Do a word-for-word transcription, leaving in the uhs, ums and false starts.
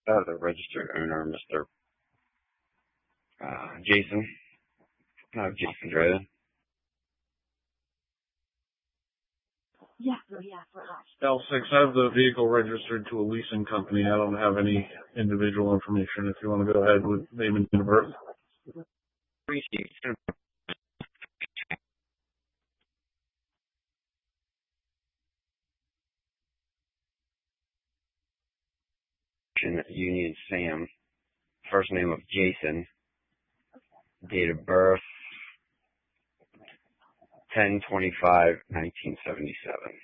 Uh, the registered owner, Mister Uh, Jason. Uh, Jason Dre. Yeah, so yeah, for us. L six, I have the vehicle registered to a leasing company. I don't have any individual information. If you want to go ahead with name and date of birth. Appreciate it. Union Sam. First name of Jason. Date of birth ten twenty-five nineteen seventy-seven.